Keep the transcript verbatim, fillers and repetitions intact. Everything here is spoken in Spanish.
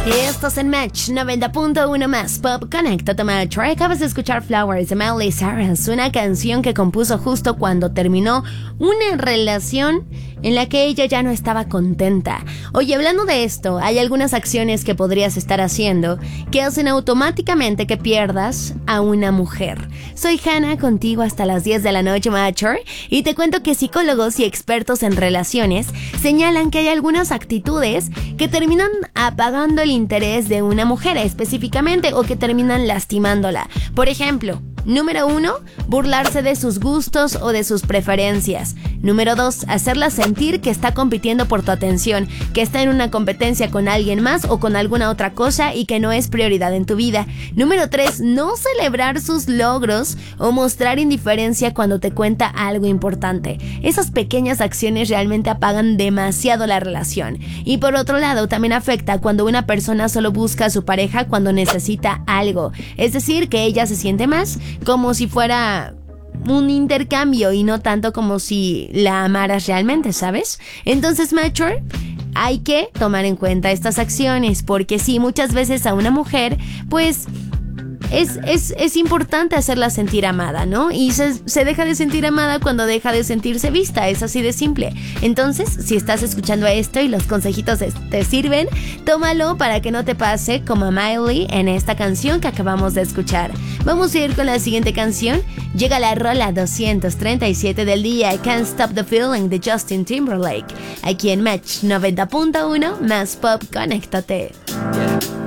Estás en Match noventa punto uno más Pop. Conéctate, Match. Acabas de escuchar Flowers de Miley Cyrus, una canción que compuso justo cuando terminó una relación en la que ella ya no estaba contenta. Oye, hablando de esto, hay algunas acciones que podrías estar haciendo que hacen automáticamente que pierdas a una mujer. Soy Hannah, contigo hasta las diez de la noche, Matcher, y te cuento que psicólogos y expertos en relaciones señalan que hay algunas actitudes que terminan apagando el interés de una mujer específicamente o que terminan lastimándola. Por ejemplo, número uno, burlarse de sus gustos o de sus preferencias. Número dos, hacerla sentir que está compitiendo por tu atención, que está en una competencia con alguien más o con alguna otra cosa y que no es prioridad en tu vida. Número tres, no celebrar sus logros o mostrar indiferencia cuando te cuenta algo importante. Esas pequeñas acciones realmente apagan demasiado la relación. Y por otro lado, también afecta cuando una persona solo busca a su pareja cuando necesita algo. Es decir, que ella se siente más como si fuera un intercambio y no tanto como si la amaras realmente, ¿sabes? Entonces, Mature, hay que tomar en cuenta estas acciones, porque sí, muchas veces a una mujer, pues Es, es, es importante hacerla sentir amada, ¿no? Y se, se deja de sentir amada cuando deja de sentirse vista, es así de simple. Entonces, si estás escuchando esto y los consejitos te sirven, tómalo para que no te pase como a Miley en esta canción que acabamos de escuchar. Vamos a ir con la siguiente canción. Llega la rola doscientos treinta y siete del día, Can't Stop the Feeling de Justin Timberlake. Aquí en Match noventa punto uno más Pop, conéctate.